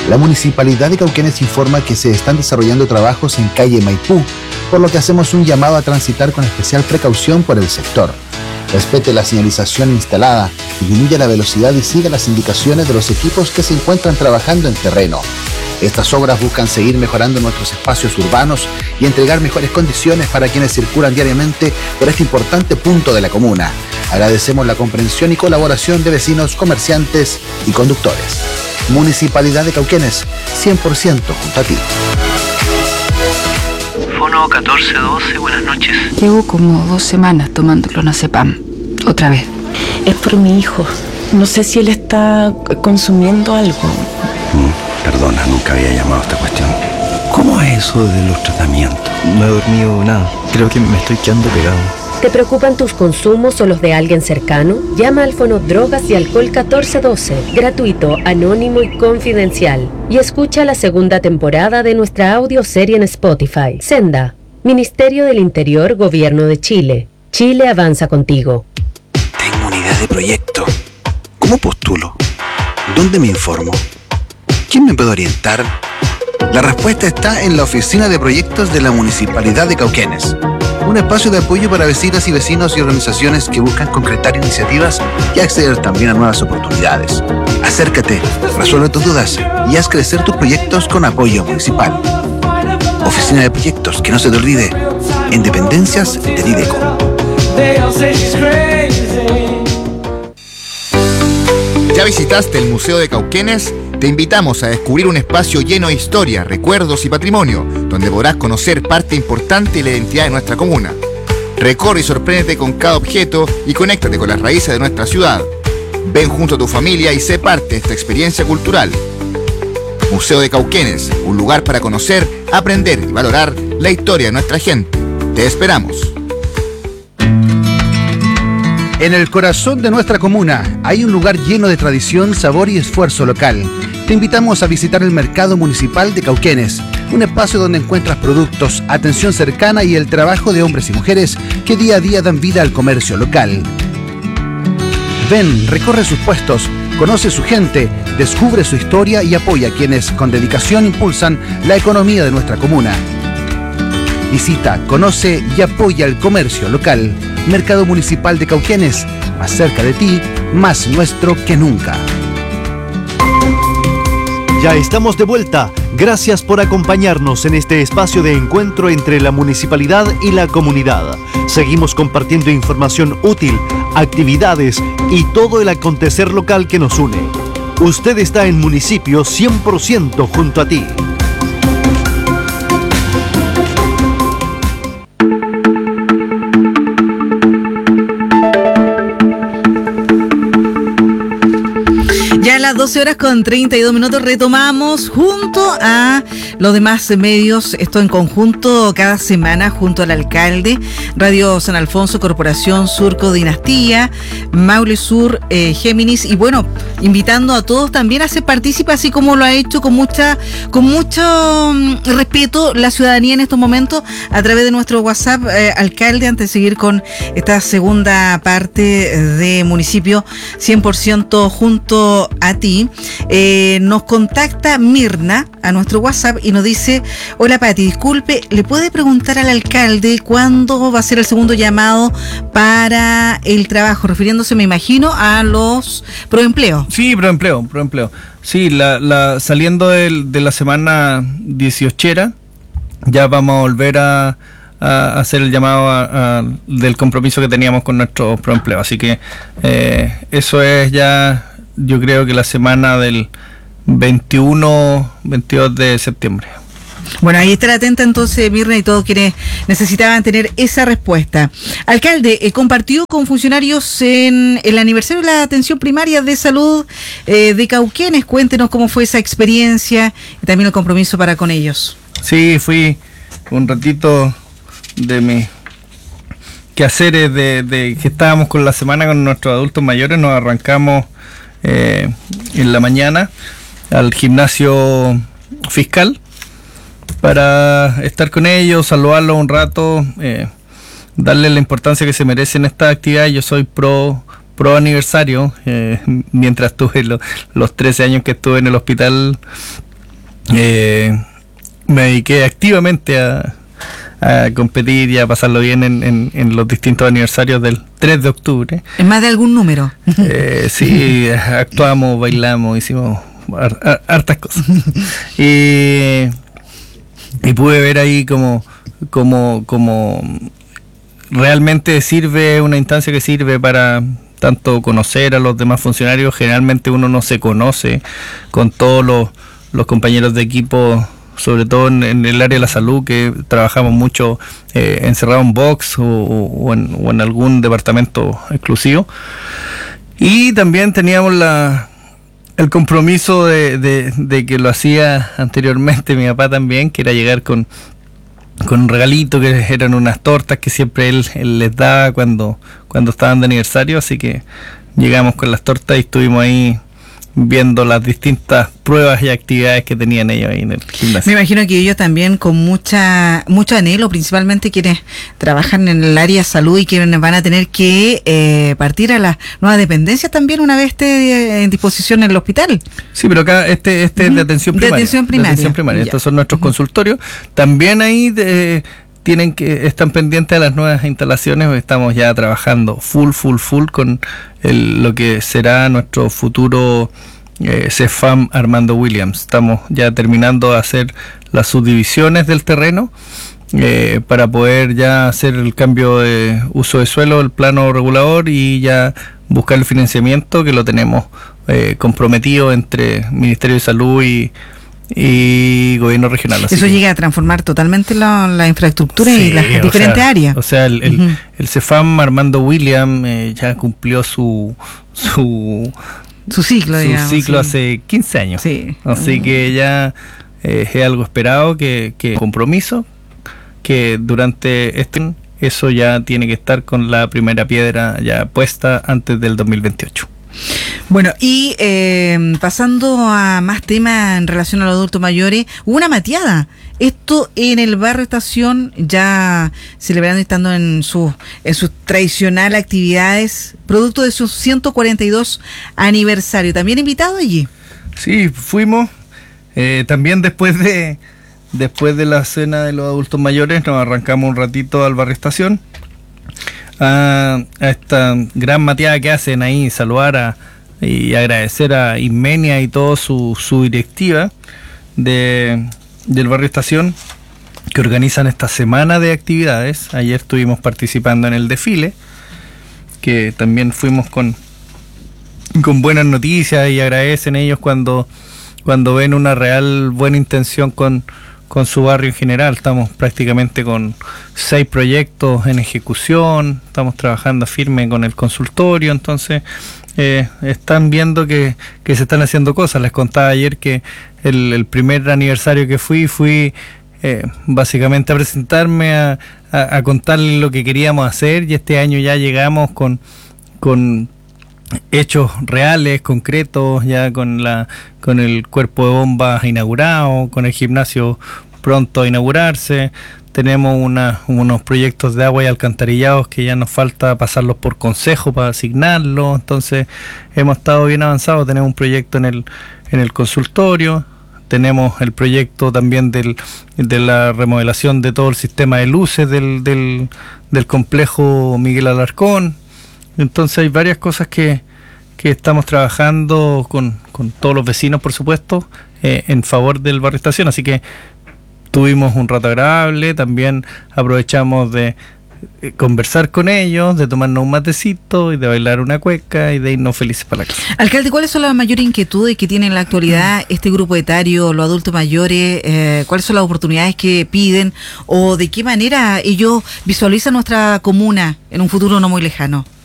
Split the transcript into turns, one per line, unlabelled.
La Municipalidad de Cauquenes informa que se están desarrollando trabajos en calle Maipú, por lo que hacemos un llamado a transitar con especial precaución por el sector. Respete la señalización instalada, disminuya la velocidad y siga las indicaciones de los equipos que se encuentran trabajando en terreno. Estas obras buscan seguir mejorando nuestros espacios urbanos y entregar mejores condiciones para quienes circulan diariamente por este importante punto de la comuna. Agradecemos la comprensión y colaboración de vecinos, comerciantes y conductores. Municipalidad de Cauquenes, 100% junto a ti.
Fono 1412, buenas noches.
Llevo como 2 semanas tomando clonazepam. Otra vez.
Es por mi hijo. No sé si él está consumiendo algo.
Perdona, nunca había llamado a esta cuestión. ¿Cómo es eso de los tratamientos?
No he dormido nada. Creo que me estoy quedando pegado.
¿Te preocupan tus consumos o los de alguien cercano? Llama al Fono Drogas y Alcohol 1412, gratuito, anónimo y confidencial. Y escucha la segunda temporada de nuestra audioserie en Spotify. Senda, Ministerio del Interior, Gobierno de Chile. Chile avanza contigo.
Tengo una idea de proyecto. ¿Cómo postulo? ¿Dónde me informo? ¿Quién me puede orientar? La respuesta está en la Oficina de Proyectos de la Municipalidad de Cauquenes. Un espacio de apoyo para vecinas y vecinos y organizaciones que buscan concretar iniciativas y acceder también a nuevas oportunidades. Acércate, resuelve tus dudas y haz crecer tus proyectos con apoyo municipal. Oficina de Proyectos, que no se te olvide, en dependencias del IDECO.
¿Ya visitaste el Museo de Cauquenes? Te invitamos a descubrir un espacio lleno de historia, recuerdos y patrimonio, donde podrás conocer parte importante de la identidad de nuestra comuna. Recorre y sorpréndete con cada objeto y conéctate con las raíces de nuestra ciudad. Ven junto a tu familia y sé parte de esta experiencia cultural. Museo de Cauquenes, un lugar para conocer, aprender y valorar la historia de nuestra gente. Te esperamos.
En el corazón de nuestra comuna hay un lugar lleno de tradición, sabor y esfuerzo local. Te invitamos a visitar el Mercado Municipal de Cauquenes, un espacio donde encuentras productos, atención cercana y el trabajo de hombres y mujeres que día a día dan vida al comercio local. Ven, recorre sus puestos, conoce su gente, descubre su historia y apoya a quienes con dedicación impulsan la economía de nuestra comuna. Visita, conoce y apoya el comercio local. Mercado Municipal de Cauquenes, más cerca de ti, más nuestro que nunca.
Ya estamos de vuelta. Gracias por acompañarnos en este espacio de encuentro entre la municipalidad y la comunidad. Seguimos compartiendo información útil, actividades y todo el acontecer local que nos une. Usted está en Municipio 100% junto a ti.
Ya a las 12:32 retomamos junto a los demás medios, esto en conjunto cada semana junto al alcalde, Radio San Alfonso, Corporación Surco Dinastía, Maule Sur, Géminis, y bueno, invitando a todos también a ser partícipes, así como lo ha hecho con mucho respeto la ciudadanía en estos momentos a través de nuestro WhatsApp, alcalde, antes de seguir con esta segunda parte de Municipio 100% junto a ti. Nos contacta Mirna a nuestro WhatsApp y nos dice: hola Pati, disculpe, ¿le puede preguntar al alcalde cuándo va a ser el segundo llamado para el trabajo? Refiriéndose, me imagino, a los proempleos.
Sí, proempleo. Sí, saliendo de la semana 18, ya vamos a volver a hacer el llamado del compromiso que teníamos con nuestros proempleos. Así que eso es ya, yo creo que la semana del 21-22 de septiembre.
Bueno, ahí estará atenta entonces Mirna y todos quienes necesitaban tener esa respuesta. Alcalde, compartió con funcionarios en el aniversario de la atención primaria de salud de Cauquenes. Cuéntenos cómo fue esa experiencia y también el compromiso para con ellos.
Sí, fui un ratito de mis quehaceres de que estábamos con la semana con nuestros adultos mayores. Nos arrancamos en la mañana al gimnasio fiscal para estar con ellos, saludarlos un rato, darles la importancia que se merecen esta actividad. Yo soy pro aniversario, mientras tuve los 13 años que estuve en el hospital me dediqué activamente a competir y a pasarlo bien en los distintos aniversarios del 3 de octubre.
¿En más de algún número?
Sí, actuamos, bailamos, hicimos hartas cosas. Y pude ver ahí como realmente sirve, una instancia que sirve para tanto conocer a los demás funcionarios. Generalmente uno no se conoce con todos los compañeros de equipo, sobre todo en el área de la salud, que trabajamos mucho encerrado en box o en algún departamento exclusivo. Y también teníamos el compromiso de que lo hacía anteriormente mi papá también, que era llegar con un regalito, que eran unas tortas que siempre él les daba cuando estaban de aniversario. Así que llegamos con las tortas y estuvimos ahí viendo las distintas pruebas y actividades que tenían ellos ahí en el gimnasio.
Me imagino que ellos también con mucho anhelo, principalmente quienes trabajan en el área de salud y quienes van a tener que partir a las nuevas dependencias también una vez esté en disposición en el hospital.
Sí, pero acá este es de atención primaria.
De atención primaria.
Estos son nuestros consultorios. También ahí están pendientes de las nuevas instalaciones. Estamos ya trabajando full con lo que será nuestro futuro CEFAM Armando Williams. Estamos ya terminando de hacer las subdivisiones del terreno para poder ya hacer el cambio de uso de suelo, el plano regulador, y ya buscar el financiamiento, que lo tenemos comprometido entre Ministerio de Salud y gobierno regional.
Eso llega a transformar totalmente la infraestructura, sí, y las diferentes áreas.
O sea, el CEFAM Armando Williams ya cumplió su ciclo, digamos, ciclo, sí, hace 15 años. Sí. Así que ya es algo esperado, que compromiso, que durante eso ya tiene que estar con la primera piedra ya puesta antes del 2028.
Bueno, y pasando a más temas en relación a los adultos mayores, hubo una mateada. Esto en el barrio Estación, ya celebrando y estando en sus tradicionales actividades, producto de su 142 aniversario. ¿También invitado allí?
Sí, fuimos. También después de la cena de los adultos mayores, nos arrancamos un ratito al barrio Estación, a esta gran mateada que hacen ahí, saludar y agradecer a Inmenia y toda su directiva del barrio Estación, que organizan esta semana de actividades. Ayer estuvimos participando en el desfile, que también fuimos con buenas noticias, y agradecen ellos cuando ven una real buena intención con su barrio en general. Estamos prácticamente con 6 proyectos en ejecución, estamos trabajando firme con el consultorio, entonces están viendo que se están haciendo cosas. Les contaba ayer que el primer aniversario que fui básicamente a presentarme, a contarles lo que queríamos hacer, y este año ya llegamos con hechos reales, concretos, ya con el cuerpo de bombas inaugurado, con el gimnasio pronto a inaugurarse. Tenemos unos proyectos de agua y alcantarillados que ya nos falta pasarlos por consejo para asignarlos. Entonces hemos estado bien avanzados. Tenemos un proyecto en el consultorio. Tenemos el proyecto también de la remodelación de todo el sistema de luces del complejo Miguel Alarcón. Entonces hay varias cosas que estamos trabajando con todos los vecinos, por supuesto, en favor del barrio Estación. Así que tuvimos un rato agradable. También aprovechamos de conversar con ellos, de tomarnos un matecito y de bailar una cueca y de irnos felices para la casa.
Alcalde, ¿cuáles son las mayores inquietudes que tiene en la actualidad este grupo etario, los adultos mayores? ¿Cuáles son las oportunidades que piden, o de qué manera ellos visualizan nuestra comuna en un futuro no muy lejano?